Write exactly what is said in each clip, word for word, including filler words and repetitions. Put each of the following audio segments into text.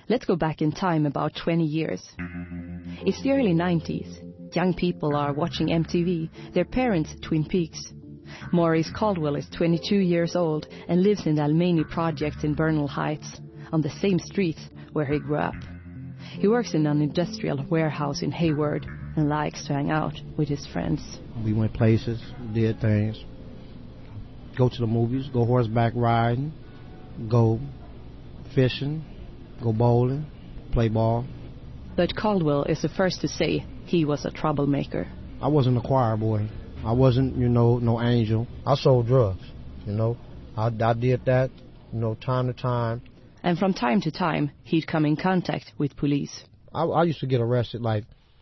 Let's go back in time about twenty years. It's the early nineties. Young people are watching M T V, their parents Twin Peaks. Maurice Caldwell is twenty-two years old and lives in the Almany projects in Bernal Heights, on the same street where he grew up. He works in an industrial warehouse in Hayward and likes to hang out with his friends. We went places, did things, go to the movies, go horseback riding, go fishing, go bowling, play ball. But Caldwell is the first to say he was a troublemaker. I wasn't a choir boy. I wasn't, you know, no angel. I sold drugs, you know. I, I did that, you know, time to time. And from time to time, he'd come in contact with police. I, I used to get arrested like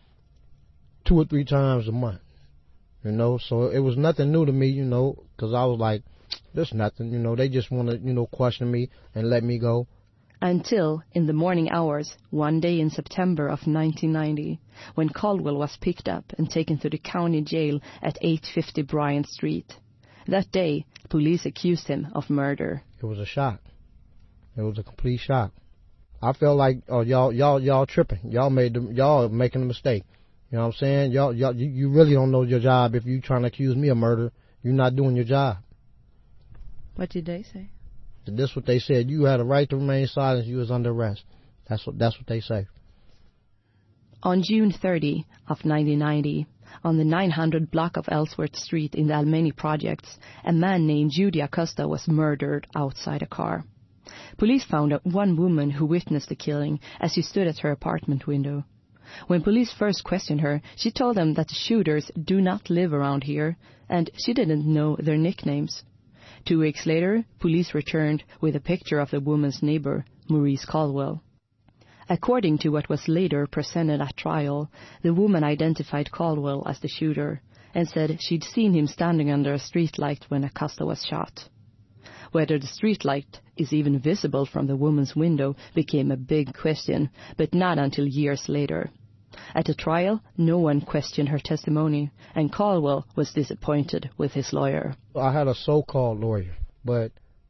two or three times a month, you know. So it was nothing new to me, you know, because I was like, there's nothing, you know. They just want to, you know, question me and let me go. Until, in the morning hours, one day in September of nineteen ninety, when Caldwell was picked up and taken to the county jail at eight fifty Bryant Street. That day, police accused him of murder. It was a shock. It was a complete shock. I felt like, oh, y'all, y'all, y'all tripping. Y'all made them, y'all making a mistake. You know what I'm saying? Y'all, y'all, you, you really don't know your job if you trying to accuse me of murder. You're not doing your job. What did they say? This is what they said. You had a right to remain silent. You was under arrest. That's what that's what they say. On June thirtieth of nineteen ninety, on the nine hundred block of Ellsworth Street in the Almany projects, a man named Judy Acosta was murdered outside a car. Police found out one woman who witnessed the killing as she stood at her apartment window. When police first questioned her, she told them that the shooters do not live around here, and she didn't know their nicknames. Two weeks later, police returned with a picture of the woman's neighbor, Maurice Caldwell. According to what was later presented at trial, the woman identified Caldwell as the shooter and said she'd seen him standing under a streetlight when Acosta was shot. Whether the streetlight is even visible from the woman's window became a big question, but not until years later. At the trial, no one questioned her testimony, and Caldwell was disappointed with his lawyer. I had a so-called lawyer, but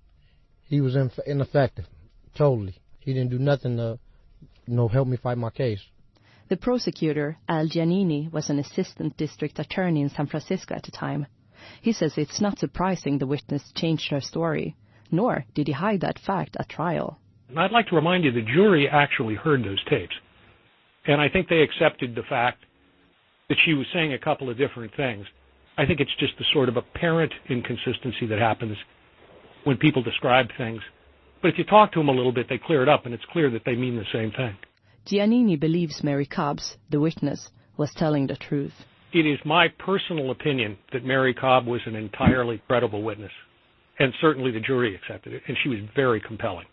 he was inf- ineffective, totally. He didn't do nothing to, you know, help me fight my case. The prosecutor, Al Giannini, was an assistant district attorney in San Francisco at the time. He says it's not surprising the witness changed her story, nor did he hide that fact at trial. I'd like to remind you the jury actually heard those tapes. And I think they accepted the fact that she was saying a couple of different things. I think it's just the sort of apparent inconsistency that happens when people describe things. But if you talk to them a little bit, they clear it up, and it's clear that they mean the same thing. Giannini believes Mary Cobbs, the witness, was telling the truth. It is my personal opinion that Mary Cobb was an entirely credible witness, and certainly the jury accepted it, and she was very compelling.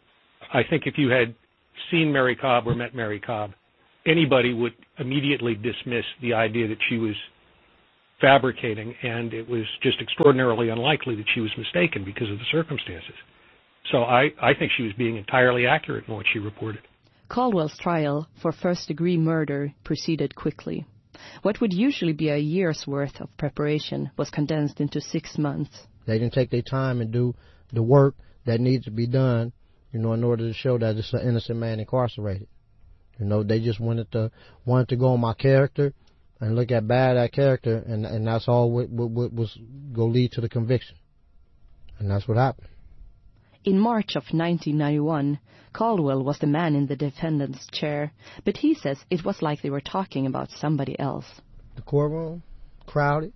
I think if you had seen Mary Cobb or met Mary Cobb, anybody would immediately dismiss the idea that she was fabricating, and it was just extraordinarily unlikely that she was mistaken because of the circumstances. So I, I think she was being entirely accurate in what she reported. Caldwell's trial for first-degree murder proceeded quickly. What would usually be a year's worth of preparation was condensed into six months. They didn't take their time and do the work that needs to be done, you know, in order to show that it's an innocent man incarcerated. You know, they just wanted to wanted to go on my character and look at bad at character, and and that's all what, what, what was going to lead to the conviction. And that's what happened. In March of nineteen ninety-one, Caldwell was the man in the defendant's chair, but he says it was like they were talking about somebody else. The courtroom, crowded,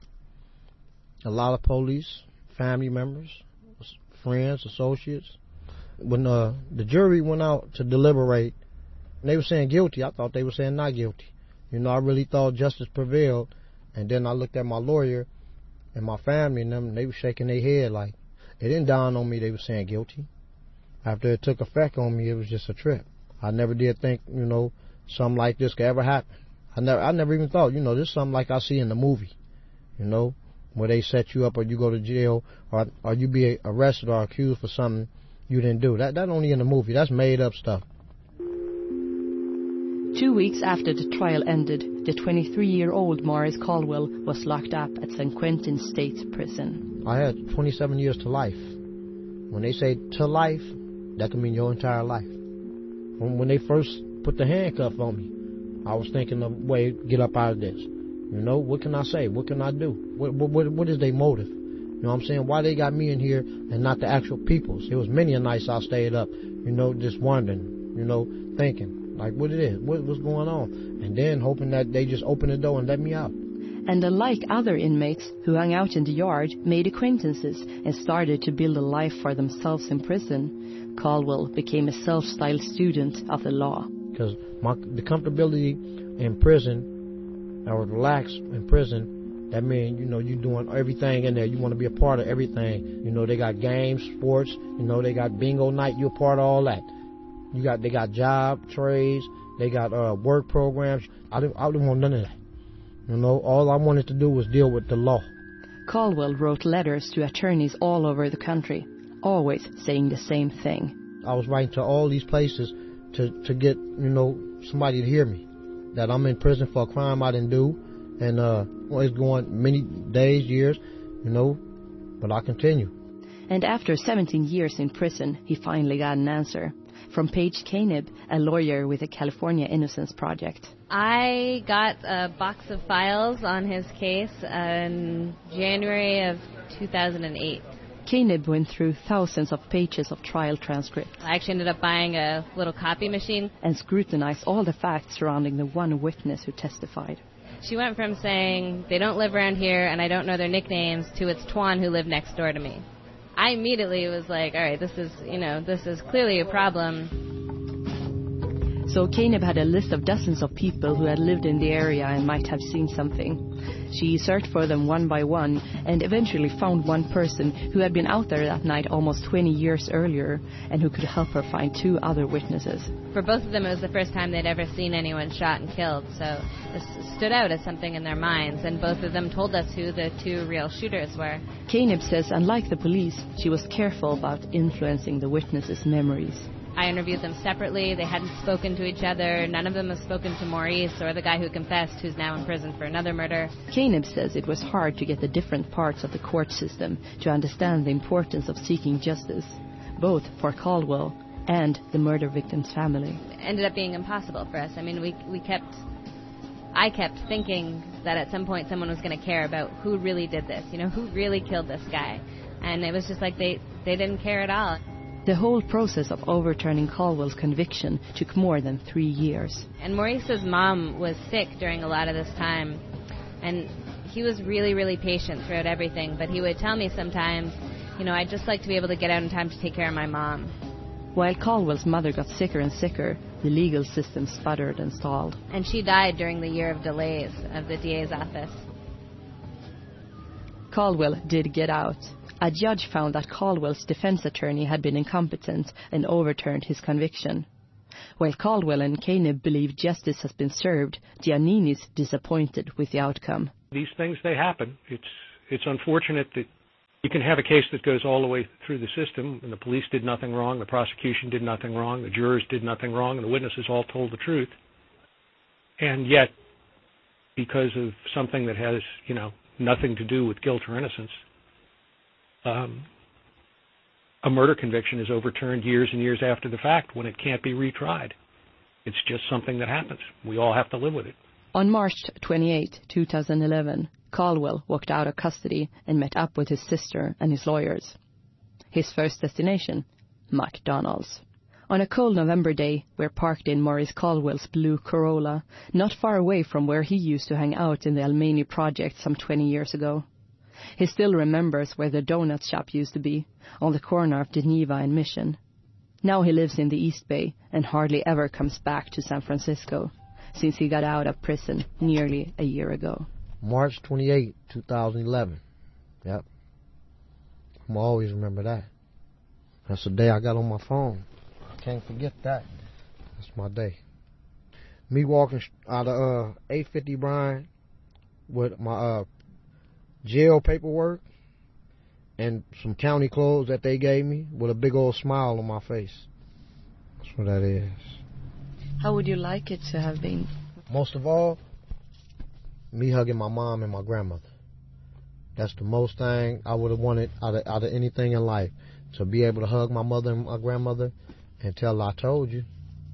a lot of police, family members, friends, associates. When uh, the jury went out to deliberate, and they were saying guilty, I thought they were saying not guilty. You know, I really thought justice prevailed, and then I looked at my lawyer and my family and them, and they were shaking their head like, it didn't dawn on me they were saying guilty. After it took effect on me, it was just a trip. I never did think, you know, something like this could ever happen. I never, I never even thought, you know, this is something like I see in the movie, you know, where they set you up or you go to jail or or you be arrested or accused for something you didn't do. That that only in the movie. That's made up stuff. Two weeks after the trial ended, the twenty-three-year-old Maurice Caldwell was locked up at San Quentin State Prison. I had twenty-seven years to life. When they say to life, that can mean your entire life. When, when they first put the handcuff on me, I was thinking of a way to get up out of this. You know, what can I say? What can I do? What, what, what is their motive? You know what I'm saying? Why they got me in here and not the actual peoples? It was many a nights I stayed up, you know, just wondering, you know, thinking, like, what it is, what, what's going on? And then hoping that they just open the door and let me out. And unlike other inmates who hung out in the yard, made acquaintances, and started to build a life for themselves in prison, Caldwell became a self-styled student of the law. Because the comfortability in prison, or relax in prison, that means, you know, you're doing everything in there. You want to be a part of everything. You know, they got games, sports, you know, they got bingo night. You're a part of all that. You got, they got job, trades, they got uh, work programs. I didn't, I didn't want none of that. You know, all I wanted to do was deal with the law. Caldwell wrote letters to attorneys all over the country, always saying the same thing. I was writing to all these places to, to get, you know, somebody to hear me, that I'm in prison for a crime I didn't do, and uh, well, it's going many days, years, you know, but I continue. And after seventeen years in prison, he finally got an answer from Paige Canib, a lawyer with the California Innocence Project. I got a box of files on his case in January of two thousand eight. Canib went through thousands of pages of trial transcripts. I actually ended up buying a little copy machine and scrutinized all the facts surrounding the one witness who testified. She went from saying, they don't live around here and I don't know their nicknames, to it's Twan who lived next door to me. I immediately was like, all right, this is, you know, this is clearly a problem. So Canib had a list of dozens of people who had lived in the area and might have seen something. She searched for them one by one and eventually found one person who had been out there that night almost twenty years earlier and who could help her find two other witnesses. For both of them, it was the first time they'd ever seen anyone shot and killed, so this stood out as something in their minds, and both of them told us who the two real shooters were. Canib says, unlike the police, she was careful about influencing the witnesses' memories. I interviewed them separately. They hadn't spoken to each other. None of them have spoken to Maurice or the guy who confessed, who's now in prison for another murder. Canib says it was hard to get the different parts of the court system to understand the importance of seeking justice, both for Caldwell and the murder victim's family. It ended up being impossible for us. I mean, we we kept, I kept thinking that at some point someone was going to care about who really did this, you know, who really killed this guy. And it was just like they, they didn't care at all. The whole process of overturning Caldwell's conviction took more than three years. And Maurice's mom was sick during a lot of this time, and he was really, really patient throughout everything, but he would tell me sometimes, you know, I'd just like to be able to get out in time to take care of my mom. While Caldwell's mother got sicker and sicker, the legal system sputtered and stalled. And she died during the year of delays of the D A's office. Caldwell did get out. A judge found that Caldwell's defense attorney had been incompetent and overturned his conviction. While Caldwell and Canib believe justice has been served, Giannini's disappointed with the outcome. These things, they happen. It's it's unfortunate that you can have a case that goes all the way through the system, and the police did nothing wrong, the prosecution did nothing wrong, the jurors did nothing wrong, and the witnesses all told the truth. And yet, because of something that has, you know, nothing to do with guilt or innocence, Um, a murder conviction is overturned years and years after the fact when it can't be retried. It's just something that happens. We all have to live with it. On March twenty-eighth, two thousand eleven, Caldwell walked out of custody and met up with his sister and his lawyers. His first destination, McDonald's. On a cold November day, we're parked in Maurice Caldwell's blue Corolla, not far away from where he used to hang out in the Almany project some twenty years ago. He still remembers where the donut shop used to be, on the corner of Geneva and Mission. Now he lives in the East Bay and hardly ever comes back to San Francisco, since he got out of prison nearly a year ago. March twenty-eighth, two thousand eleven. Yep. I'm always remember that. That's the day I got on my phone. I can't forget that. That's my day. Me walking out of uh, eight fifty Bryan with my uh, jail paperwork and some county clothes that they gave me with a big old smile on my face. That's what that is. How would you like it to have been? Most of all, me hugging my mom and my grandmother. That's the most thing I would have wanted out of, out of anything in life. To be able to hug my mother and my grandmother and tell her I told you.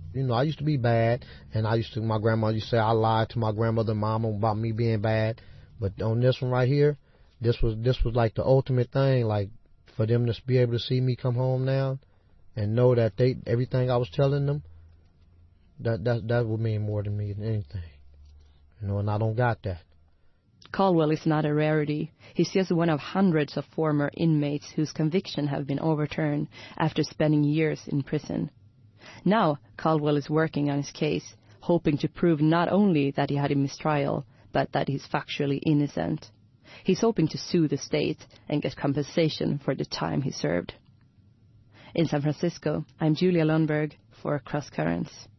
You know, I used to be bad, and I used to, my grandma used to say I lied to my grandmother and mama about me being bad. But on this one right here, this was this was like the ultimate thing, like for them to be able to see me come home now and know that they everything I was telling them, that that that would mean more to me than anything. You know, and I don't got that. Caldwell is not a rarity. He's just one of hundreds of former inmates whose convictions have been overturned after spending years in prison. Now, Caldwell is working on his case, hoping to prove not only that he had a mistrial, but that he's factually innocent. He's hoping to sue the state and get compensation for the time he served. In San Francisco, I'm Julia Lundberg for Cross Currents.